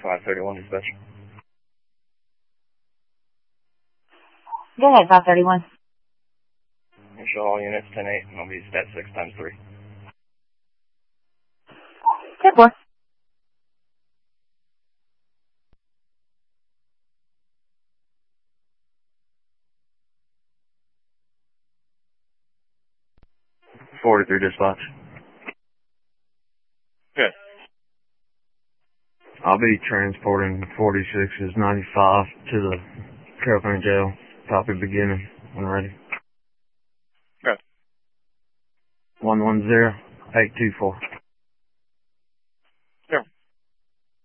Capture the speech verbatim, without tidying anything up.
five thirty-one dispatch. Go ahead, five thirty-one. Show all units ten eight, and I'll be stat six times three. ten four. forty-three dispatch. Good. I'll be transporting forty-sixes ninety-five to the Carroll County Jail. Copy beginning. I'm ready. Good. one one zero eight two four.